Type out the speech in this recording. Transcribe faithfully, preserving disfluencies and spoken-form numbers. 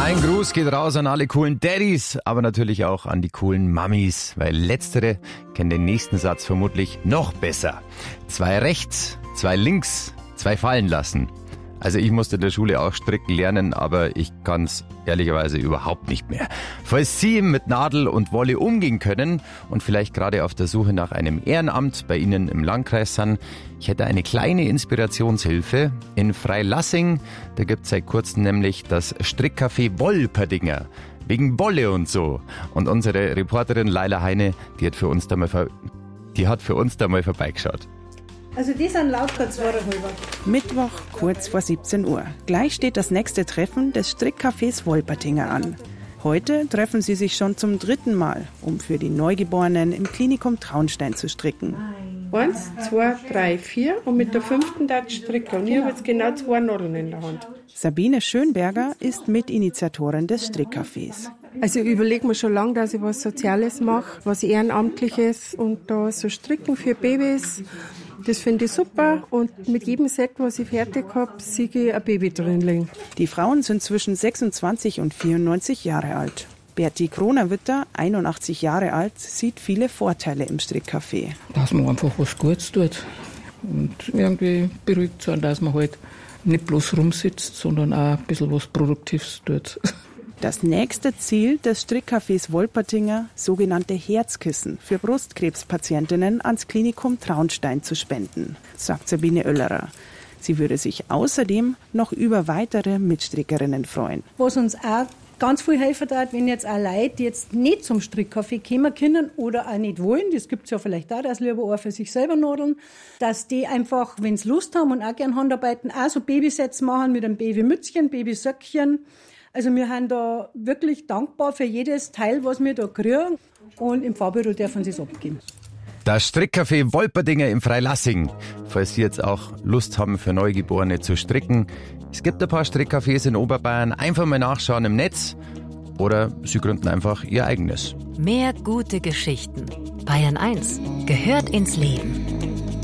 Ein Gruß geht raus an alle coolen Daddys, aber natürlich auch an die coolen Mamis, weil letztere kennen den nächsten Satz vermutlich noch besser. Zwei rechts, zwei links, zwei fallen lassen. Also ich musste in der Schule auch stricken lernen, aber ich kann es ehrlicherweise überhaupt nicht mehr. Falls Sie mit Nadel und Wolle umgehen können und vielleicht gerade auf der Suche nach einem Ehrenamt bei Ihnen im Landkreis sind, ich hätte eine kleine Inspirationshilfe. In Freilassing, da gibt es seit kurzem nämlich das Strickcafé Wolperdinger. Wegen Wolle und so. Und unsere Reporterin Laila Heine, die hat für uns da mal, ver- die hat für uns da mal vorbeigeschaut. Also die sind Laufplatzwarenhalber. Mittwoch, kurz vor siebzehn Uhr. Gleich steht das nächste Treffen des Strickcafés Wolpertinger an. Heute treffen sie sich schon zum dritten Mal, um für die Neugeborenen im Klinikum Traunstein zu stricken. Eins, zwei, drei, vier und mit der fünften darf ich stricken. Und ich habe jetzt genau zwei Nadeln in der Hand. Sabine Schönberger ist Mitinitiatorin des Strickcafés. Also ich überlege mir schon lange, dass ich was Soziales mache, was Ehrenamtliches und da so stricken für Babys. Das finde ich super und mit jedem Set, was ich fertig habe, sehe ich ein Baby drin liegen. Die Frauen sind zwischen sechsundzwanzig und vierundneunzig Jahre alt. Berti Kronerwitter, einundachtzig Jahre alt, sieht viele Vorteile im Strickcafé. Dass man einfach was Gutes tut und irgendwie beruhigt sein, dass man halt nicht bloß rumsitzt, sondern auch ein bisschen was Produktives tut. Das nächste Ziel des Strickcafés Wolpertinger, sogenannte Herzkissen für Brustkrebspatientinnen ans Klinikum Traunstein zu spenden, sagt Sabine Oellerer. Sie würde sich außerdem noch über weitere Mitstrickerinnen freuen. Was uns auch ganz viel helfen hat, wenn jetzt auch Leute, die jetzt nicht zum Strickcafé kommen können oder auch nicht wollen, das gibt es ja vielleicht auch, dass lieber auch für sich selber nadeln, dass die einfach, wenn sie Lust haben und auch gerne Handarbeiten, auch so Babysets machen mit einem Babymützchen, Babysöckchen. Also wir sind da wirklich dankbar für jedes Teil, was wir da kriegen. Und im Fahrbüro dürfen sie es abgeben. Das Strickcafé Wolperdinger im Freilassing. Falls Sie jetzt auch Lust haben, für Neugeborene zu stricken. Es gibt ein paar Strickcafés in Oberbayern. Einfach mal nachschauen im Netz. Oder Sie gründen einfach Ihr eigenes. Mehr gute Geschichten. Bayern eins gehört ins Leben.